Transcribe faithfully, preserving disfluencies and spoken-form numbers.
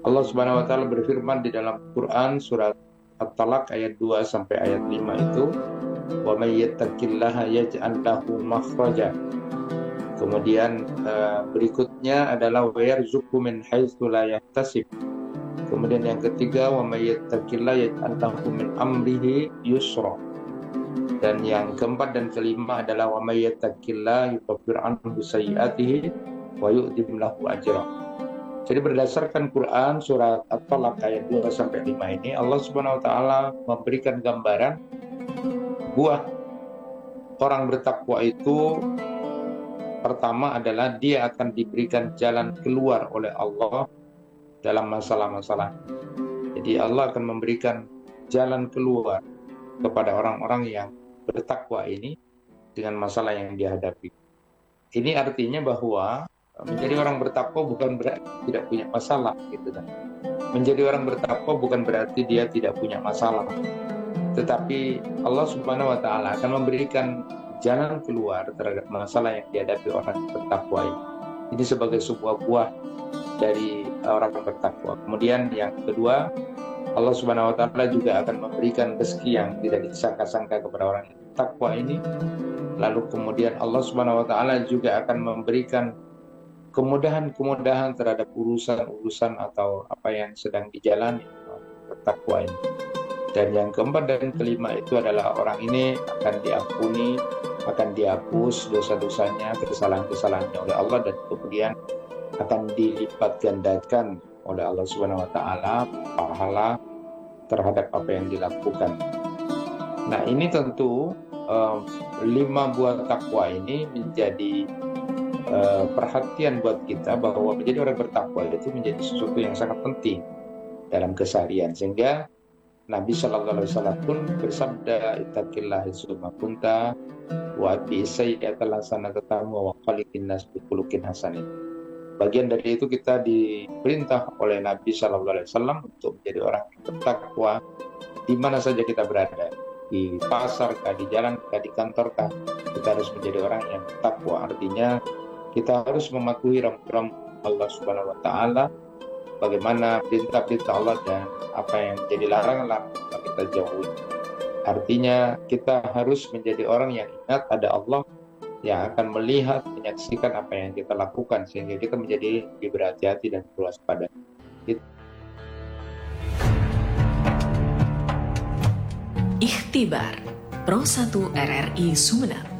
Allah Subhanahu wa taala berfirman di dalam Quran surat At-Talaq ayat dua sampai ayat lima itu, wa may yattaqillaha yaj'al lahu makhraja. Kemudian uh, berikutnya adalah wa yarzuqhu min haitsu la yahtasib. Kemudian yang ketiga, wa may yattaqillaha yaj'al lahu min amrihi yusra. Dan yang keempat dan kelima adalah wa may yattaqillaha yukaffir anhu sayyi'atihi wa yu'tim lahu ajra. Jadi berdasarkan Quran surat At-Talaq ayat dua sampai lima ini, Allah Subhanahu wa taala memberikan gambaran buah orang bertakwa itu pertama adalah dia akan diberikan jalan keluar oleh Allah dalam masalah-masalah. Jadi Allah akan memberikan jalan keluar kepada orang-orang yang bertakwa ini dengan masalah yang dihadapi. Ini artinya bahwa menjadi orang bertakwa bukan berarti tidak punya masalah, gitu kan. Menjadi orang bertakwa bukan berarti dia tidak punya masalah. Tetapi Allah Subhanahu wa taala akan memberikan jalan keluar terhadap masalah yang dihadapi orang bertakwa ini. Ini sebagai sebuah buah dari orang bertakwa. Kemudian yang kedua, Allah Subhanahu wa taala juga akan memberikan rezeki yang tidak disangka-sangka kepada orang yang bertakwa ini. Lalu kemudian Allah Subhanahu wa taala juga akan memberikan kemudahan-kemudahan terhadap urusan-urusan atau apa yang sedang dijalani bertakwa ini. Dan yang keempat dan kelima itu adalah orang ini akan diampuni, akan dihapus dosa-dosanya, kesalahan-kesalahannya oleh Allah, dan kemudian akan dilipat gandakan oleh Allah Subhanahu wa taala pahala terhadap apa yang dilakukan. Nah, ini tentu eh, lima buah takwa ini menjadi Uh, perhatian buat kita bahwa menjadi orang bertakwa itu menjadi sesuatu yang sangat penting dalam keseharian, sehingga Nabi Shallallahu Alaihi Wasallam pun bersabda, ittaqillah haitsuma kunta wa atbi sayyi'atal hasanata tamhu wa khaliqin nas bi khuluqin hasanin. Bagian dari itu kita diperintah oleh Nabi Shallallahu Alaihi Wasallam untuk menjadi orang yang bertakwa di mana saja kita berada, di pasar kah, di jalan kah, di kantor kah, kita harus menjadi orang yang bertakwa. Artinya kita harus mematuhi rambu-rambu Allah Subhanahu wa taala, bagaimana perintah-perintah Allah dan apa yang menjadi larangan-larangan kita jauhi. Artinya kita harus menjadi orang yang ingat ada Allah yang akan melihat, menyaksikan apa yang kita lakukan, sehingga kita menjadi lebih berhati-hati dan berwaspada. Ikhtibar Pro satu R R I Sumeneb.